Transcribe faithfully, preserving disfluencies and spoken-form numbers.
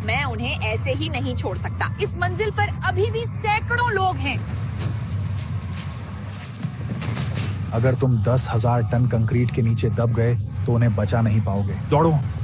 मैं उन्हें ऐसे ही नहीं छोड़ सकता। इस मंजिल पर अभी भी सैकड़ों लोग हैं। अगर तुम दस हजार टन कंक्रीट के नीचे दब गए तो उन्हें बचा नहीं पाओगे। दौड़ो।